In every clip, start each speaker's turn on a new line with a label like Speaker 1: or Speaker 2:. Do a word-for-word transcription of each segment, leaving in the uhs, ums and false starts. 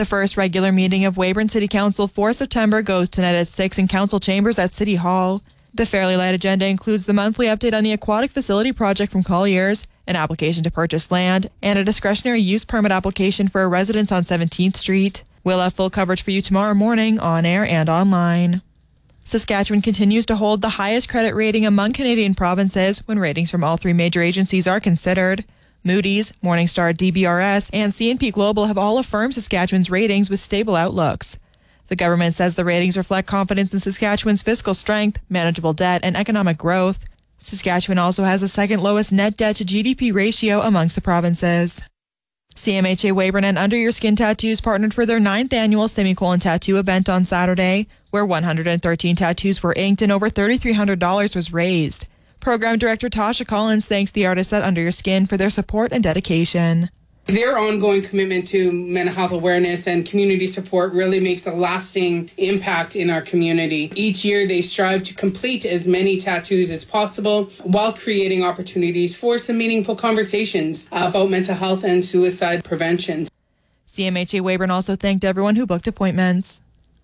Speaker 1: The first regular meeting of Weyburn City Council for September goes tonight at six in Council Chambers at City Hall. The fairly light agenda includes the monthly update on the aquatic facility project from Colliers, an application to purchase land, and a discretionary use permit application for a residence on seventeenth Street. We'll have full coverage for you tomorrow morning, on air and online. Saskatchewan continues to hold the highest credit rating among Canadian provinces when ratings from all three major agencies are considered. Moody's, Morningstar, D B R S, and C and P Global have all affirmed Saskatchewan's ratings with stable outlooks. The government says the ratings reflect confidence in Saskatchewan's fiscal strength, manageable debt, and economic growth. Saskatchewan also has the second lowest net debt to G D P ratio amongst the provinces. C M H A Weyburn and Under Your Skin Tattoos partnered for their ninth annual Semicolon Tattoo event on Saturday, where one hundred thirteen tattoos were inked and over three thousand three hundred dollars was raised. Program Director Tasha Collins thanks the artists at Under Your Skin for their support and dedication.
Speaker 2: Their ongoing commitment to mental health awareness and community support really makes a lasting impact in our community. Each year they strive to complete as many tattoos as possible while creating opportunities for some meaningful conversations about mental health and suicide prevention.
Speaker 1: C M H A Weyburn also thanked everyone who booked appointments.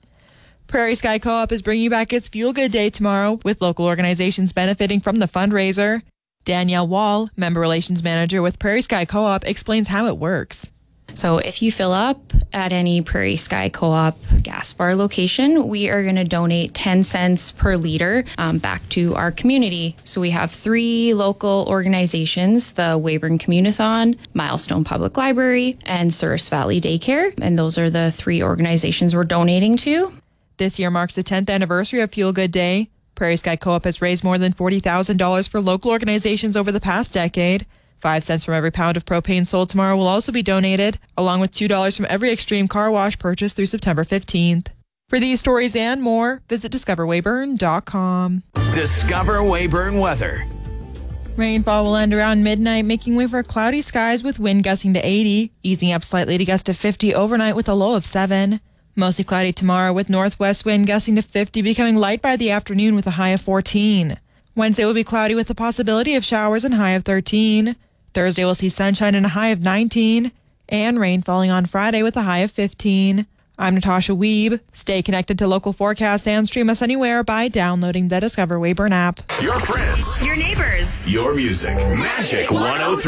Speaker 1: Prairie Sky Co-op is bringing back its Fuel Good Day tomorrow, with local organizations benefiting from the fundraiser. Danielle Wall, Member Relations Manager with Prairie Sky Co-op, explains how it works.
Speaker 3: So if you fill up at any Prairie Sky Co-op gas bar location, we are going to donate ten cents per liter um, back to our community. So we have three local organizations, the Weyburn Communathon, Milestone Public Library, and Souris Valley Daycare. And those are the three organizations we're donating to.
Speaker 1: This year marks the tenth anniversary of Fuel Good Day. Prairie Sky Co-op has raised more than forty thousand dollars for local organizations over the past decade. Five cents from every pound of propane sold tomorrow will also be donated, along with two dollars from every Extreme car wash purchased through September fifteenth. For these stories and more, visit discover weyburn dot com.
Speaker 4: Discover Weyburn weather.
Speaker 1: Rainfall will end around midnight, making way for cloudy skies with wind gusting to eighty, easing up slightly to gust to fifty overnight with a low of seven. Mostly cloudy tomorrow with northwest wind gusting to fifty, becoming light by the afternoon with a high of fourteen. Wednesday will be cloudy with the possibility of showers and high of thirteen. Thursday will see sunshine and a high of nineteen. And rain falling on Friday with a high of fifteen. I'm Natasha Wiebe. Stay connected to local forecasts and stream us anywhere by downloading the Discover Weyburn app.
Speaker 4: Your friends.
Speaker 5: Your neighbors.
Speaker 4: Your music. Magic one oh three.